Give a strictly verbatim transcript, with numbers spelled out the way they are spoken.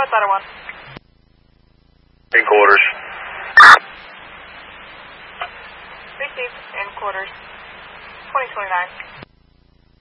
ahead, Ladder one. In quarters. Received in quarters. twenty twenty-nine.